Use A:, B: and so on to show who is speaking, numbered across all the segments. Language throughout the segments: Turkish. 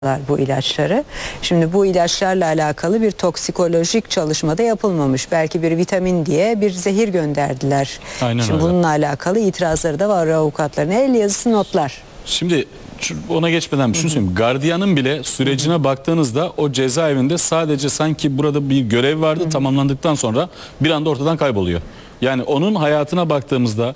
A: bu ilaçları. Şimdi bu ilaçlarla alakalı bir toksikolojik çalışmada yapılmamış. Belki bir vitamin diye bir zehir gönderdiler.
B: Aynen
A: Şimdi
B: öyle.
A: bununla alakalı itirazları da var avukatların. El yazısı notlar.
B: Şimdi ona geçmeden bir şey söyleyeyim. Gardiyanın bile sürecine baktığınızda o cezaevinde sadece sanki burada bir görev vardı, tamamlandıktan sonra bir anda ortadan kayboluyor. Yani onun hayatına baktığımızda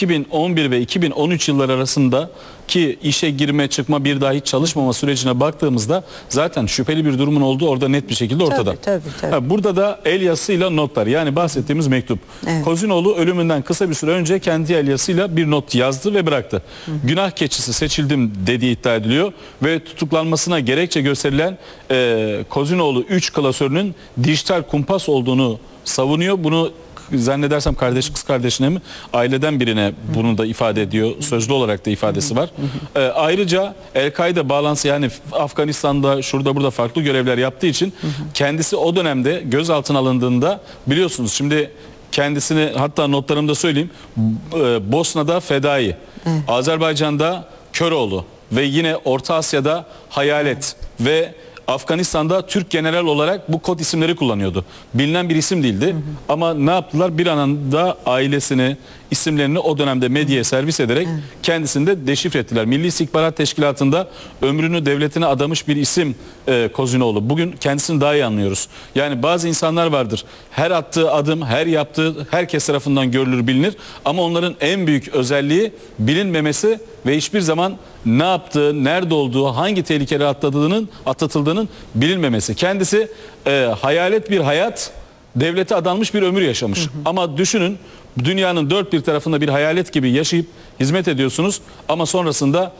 B: 2011 ve 2013 yılları arasında ki işe girme çıkma bir daha hiç çalışmama sürecine baktığımızda zaten şüpheli bir durumun olduğu orada net bir şekilde ortada.
A: Tabii.
B: Burada da el yazısıyla notlar, yani bahsettiğimiz mektup.
A: Evet.
B: Kozinoğlu ölümünden kısa bir süre önce kendi el yazısıyla bir not yazdı ve bıraktı. Günah keçisi seçildim dediği iddia ediliyor ve tutuklanmasına gerekçe gösterilen Kozinoğlu 3 klasörünün dijital kumpas olduğunu savunuyor. Bunu zannedersem kız kardeşine mi, aileden birine bunu da ifade ediyor. Sözlü olarak da ifadesi var. Ayrıca El-Kaide bağlantısı, yani Afganistan'da şurada burada farklı görevler yaptığı için kendisi o dönemde gözaltına alındığında, biliyorsunuz şimdi kendisini, hatta notlarımda söyleyeyim, Bosna'da Fedai, Azerbaycan'da Köroğlu ve yine Orta Asya'da Hayalet ve Afganistan'da Türk general olarak bu kod isimleri kullanıyordu. Bilinen bir isim değildi. Ama ne yaptılar? Bir anda ailesini, isimlerini o dönemde medyaya servis ederek kendisini de deşifre ettiler. Milli İstihbarat Teşkilatı'nda ömrünü devletine adamış bir isim Kozinoğlu. Bugün kendisini daha iyi anlıyoruz. Yani bazı insanlar vardır. Her attığı adım, her yaptığı herkes tarafından görülür, bilinir. Ama onların en büyük özelliği bilinmemesi ve hiçbir zaman ne yaptığı, nerede olduğu, hangi tehlikeleri atlatıldığının bilinmemesi. Kendisi hayalet bir hayat, devlete adanmış bir ömür yaşamış. Ama düşünün, dünyanın dört bir tarafında bir hayalet gibi yaşayıp hizmet ediyorsunuz ama sonrasında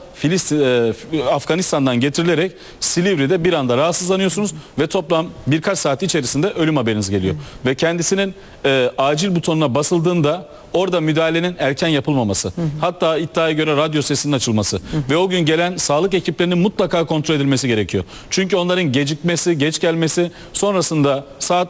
B: Afganistan'dan getirilerek Silivri'de bir anda rahatsızlanıyorsunuz ve toplam birkaç saat içerisinde ölüm haberiniz geliyor. Ve kendisinin acil butonuna basıldığında orada müdahalenin erken yapılmaması, hatta iddiaya göre radyo sesinin açılması ve o gün gelen sağlık ekiplerinin mutlaka kontrol edilmesi gerekiyor. Çünkü onların gecikmesi, geç gelmesi, sonrasında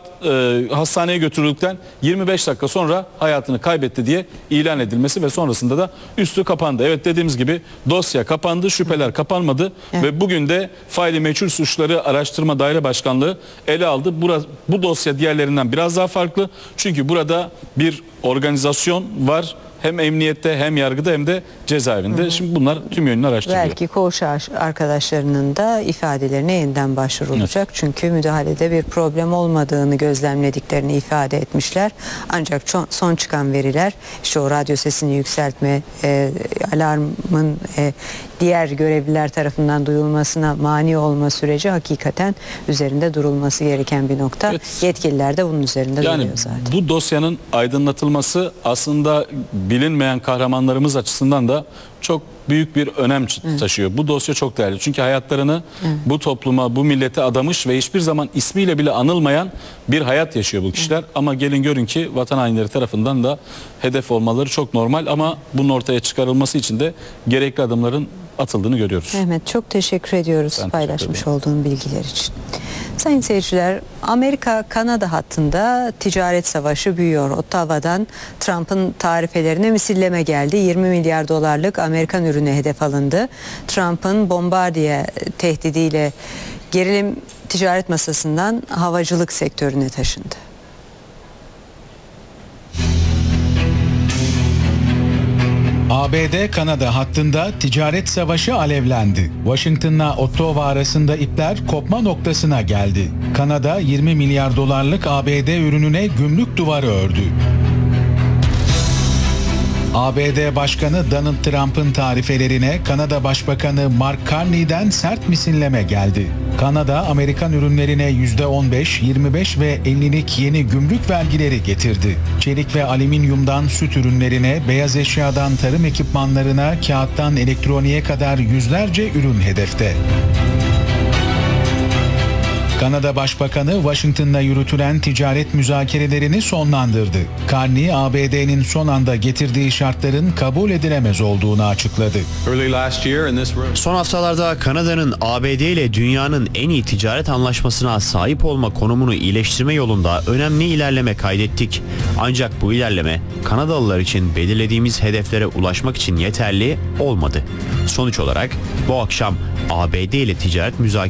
B: hastaneye götürüldükten 25 dakika sonra hayatını kaybetti diye ilan edilmesi ve sonrasında da üstü kapandı. Evet, dediğimiz gibi dosya kapandı, şüpheler kapanmadı ve bugün de Faili Meçhul Suçları Araştırma Daire Başkanlığı ele aldı. Bu dosya diğerlerinden biraz daha farklı. Çünkü burada bir organizasyon var. Hem emniyette, hem yargıda, hem de cezaevinde. Şimdi bunlar tüm yönünü araştırılıyor.
A: Belki koğuş arkadaşlarının da ifadelerine yeniden başvurulacak. Evet. Çünkü müdahalede bir problem olmadığını gözlemlediklerini ifade etmişler. Ancak son çıkan veriler, işte o radyo sesini yükseltme, alarmın diğer görevliler tarafından duyulmasına mani olma süreci hakikaten üzerinde durulması gereken bir nokta. Evet. Yetkililer de bunun üzerinde duruyor zaten.
B: Bu dosyanın aydınlatılması aslında bilinmeyen kahramanlarımız açısından da çok büyük bir önem taşıyor. Bu dosya çok değerli. Çünkü hayatlarını bu topluma, bu millete adamış ve hiçbir zaman ismiyle bile anılmayan bir hayat yaşıyor bu kişiler. Ama gelin görün ki vatan hainleri tarafından da hedef olmaları çok normal, ama bunun ortaya çıkarılması için de gerekli adımların atıldığını görüyoruz.
A: Mehmet, çok teşekkür ediyoruz paylaşmış olduğun bilgiler için. Sayın seyirciler, Amerika-Kanada hattında ticaret savaşı büyüyor. Ottawa'dan Trump'ın tarifelerine misilleme geldi. 20 milyar dolarlık Amerikan ürünü hedef alındı. Trump'ın Bombardier tehdidiyle gerilim ticaret masasından havacılık sektörüne taşındı.
C: ABD-Kanada hattında ticaret savaşı alevlendi. Washington'la Ottawa arasında ipler kopma noktasına geldi. Kanada 20 milyar dolarlık ABD ürününe gümrük duvarı ördü. ABD Başkanı Donald Trump'ın tarifelerine Kanada Başbakanı Mark Carney'den sert misilleme geldi. Kanada, Amerikan ürünlerine %15, 25 ve 50'lik yeni gümrük vergileri getirdi. Çelik ve alüminyumdan süt ürünlerine, beyaz eşyadan tarım ekipmanlarına, kağıttan elektroniğe kadar yüzlerce ürün hedefte. Kanada Başbakanı Washington'la yürütülen ticaret müzakerelerini sonlandırdı. Carney, ABD'nin son anda getirdiği şartların kabul edilemez olduğunu açıkladı.
D: Son haftalarda Kanada'nın ABD ile dünyanın en iyi ticaret anlaşmasına sahip olma konumunu iyileştirme yolunda önemli ilerleme kaydettik. Ancak bu ilerleme Kanadalılar için belirlediğimiz hedeflere ulaşmak için yeterli olmadı. Sonuç olarak bu akşam ABD ile ticaret müzakereleri